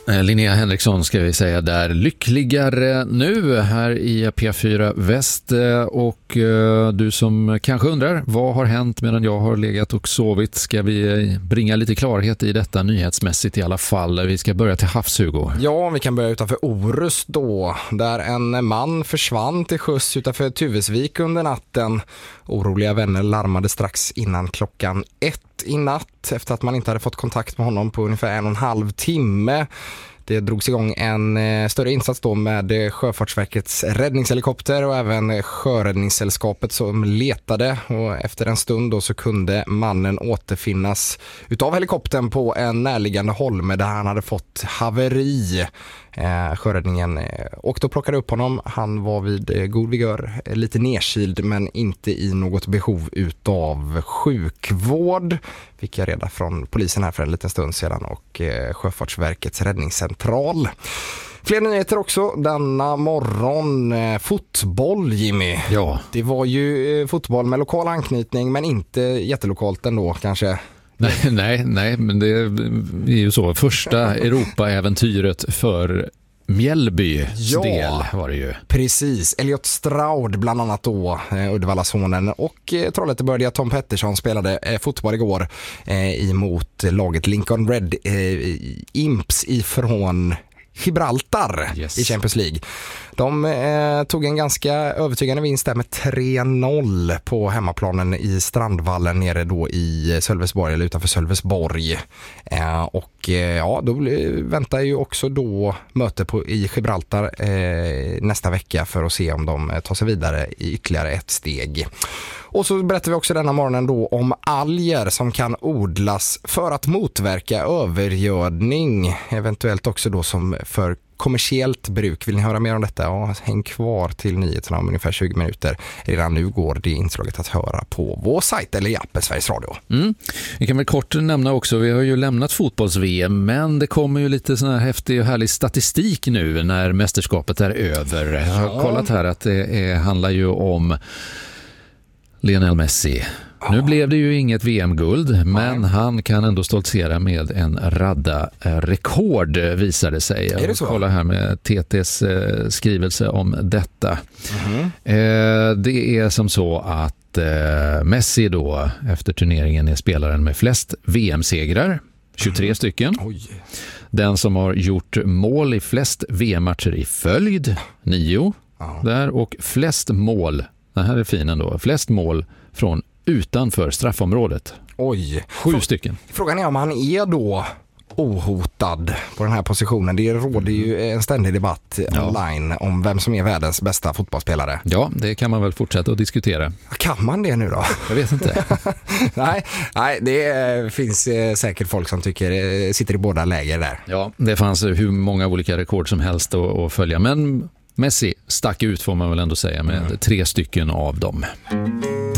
Linnea Henriksson ska vi säga där, lyckligare nu här i P4 Väst. Och du som kanske undrar vad har hänt medan jag har legat och sovit, ska vi bringa lite klarhet i detta nyhetsmässigt i alla fall. Vi ska börja till havs, Hugo. Ja, vi kan börja utanför Orust då, där en man försvann till sjöss utanför Tuvesvik under natten. Oroliga vänner larmade strax innan klockan 1 i natt efter att man inte hade fått kontakt med honom på ungefär 1,5 timme. Det drogs igång en större insats då med Sjöfartsverkets räddningshelikopter och även Sjöräddningssällskapet som letade, och efter en stund då så kunde mannen återfinnas utav helikoptern på en närliggande holme där han hade fått haveri. Sjöräddningen åkte och plockade upp honom. Han var vid god vigör, lite nedkyld men inte i något behov utav sjukvård. Fick jag reda från polisen här för en liten stund sedan och Sjöfartsverkets räddningscentral. Fler nyheter också denna morgon. Fotboll, Jimmy. Ja. Det var ju fotboll med lokal anknytning men inte jättelokalt ändå kanske. Nej, men det är ju så. Första Europa-äventyret för Mjällbys del var det ju. Precis. Elliot Stroud bland annat då, Uddevallasonen, och Trollhättebördiga Tom Pettersson spelade fotboll igår emot laget Lincoln Red Imps ifrån Gibraltar i Champions League. De tog en ganska övertygande vinst där med 3-0 på hemmaplanen i Strandvallen nere då i Sölvesborg, eller utanför Sölvesborg. Då väntar ju också då möte i Gibraltar nästa vecka för att se om de tar sig vidare i ytterligare ett steg. Och så berättar vi också denna morgonen då om alger som kan odlas för att motverka övergödning, eventuellt också då som för kommersiellt bruk. Vill ni höra mer om detta? Ja, häng kvar till nyheterna om ungefär 20 minuter. Redan nu går det inslaget att höra på vår sajt eller i appen Sveriges Radio. Vi kan väl kort nämna också, vi har ju lämnat fotbolls-VM, men det kommer ju lite sån här häftig och härlig statistik nu när mästerskapet är över. Jag har kollat här att det handlar ju om Lionel Messi. Nu blev det ju inget VM-guld, men han kan ändå stoltsera med en radda rekord, visar det sig. Jag kollar här med TT:s skrivelse om detta. Det är som så att Messi då efter turneringen är spelaren med flest VM-segrar, 23 stycken. Den som har gjort mål i flest VM-matcher i följd, 9 där, och flest mål, det här är fin ändå, flest mål från utanför straffområdet. 7 stycken. Frågan är om han är då ohotad på den här positionen. Det råder ju en ständig debatt online om vem som är världens bästa fotbollsspelare. Ja, det kan man väl fortsätta att diskutera. Kan man det nu då? Jag vet inte. nej, det finns säkert folk som tycker sitter i båda läger där. Ja, det fanns hur många olika rekord som helst att följa, men Messi stack ut får man väl ändå säga med 3 stycken av dem.